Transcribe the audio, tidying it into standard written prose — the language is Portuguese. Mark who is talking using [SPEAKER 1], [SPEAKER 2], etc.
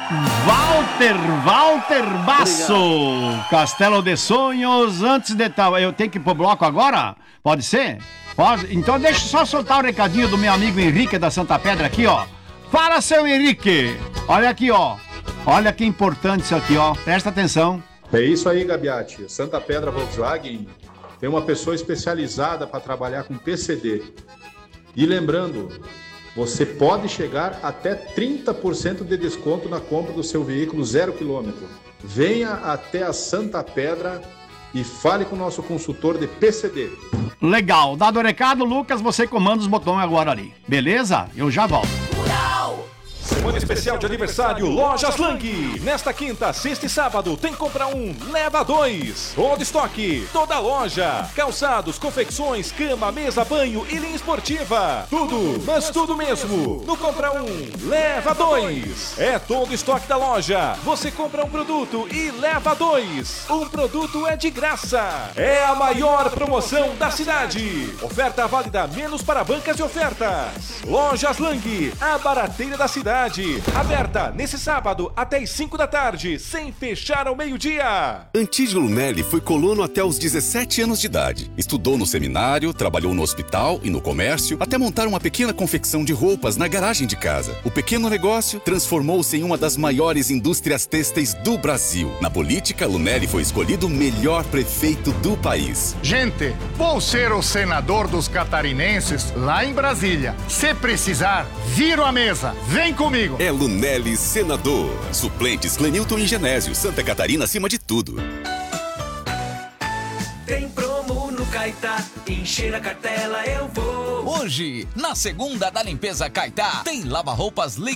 [SPEAKER 1] Walter Basso, Castelo de Sonhos. Antes de tal, eu tenho que ir pro bloco agora? Pode ser? Pode? Então deixa eu só soltar o recadinho do meu amigo Henrique da Santa Pedra aqui, ó. Fala, seu Henrique. Olha aqui, ó. Olha que importante isso aqui, ó. Presta atenção.
[SPEAKER 2] É isso aí, Gabiati. Santa Pedra Volkswagen tem uma pessoa especializada para trabalhar com PCD. E lembrando, você pode chegar até 30% de desconto na compra do seu veículo 0 km. Venha até a Santa Pedra e fale com o nosso consultor de PCD.
[SPEAKER 1] Legal. Dado o recado, Lucas, você comanda os botões agora ali. Beleza? Eu já volto.
[SPEAKER 3] Semana especial de aniversário Lojas Lang. Nesta quinta, sexta e sábado tem compra um, leva dois. Todo estoque, toda loja. Calçados, confecções, cama, mesa, banho e linha esportiva. Tudo, mas tudo mesmo. No compra um, leva dois. É todo estoque da loja. Você compra um produto e leva dois. Um produto é de graça. É a maior promoção da cidade. Oferta válida menos para bancas de ofertas. Lojas Lang, a barateira da cidade. Aberta nesse sábado até as 5 da tarde, sem fechar ao meio-dia.
[SPEAKER 4] Antídio Lunelli foi colono até os 17 anos de idade. Estudou no seminário, trabalhou no hospital e no comércio, até montar uma pequena confecção de roupas na garagem de casa. O pequeno negócio transformou-se em uma das maiores indústrias têxteis do Brasil. Na política, Lunelli foi escolhido o melhor prefeito do país.
[SPEAKER 5] Gente, vou ser o senador dos catarinenses lá em Brasília. Se precisar, viro a mesa. Vem comigo.
[SPEAKER 4] É Lunelli senador. Suplentes Clenilton e Genésio. Santa Catarina acima de tudo.
[SPEAKER 6] Tem promo no Caetá, encher a cartela eu vou.
[SPEAKER 7] Hoje, na segunda da limpeza Caetá, tem lava-roupas líquido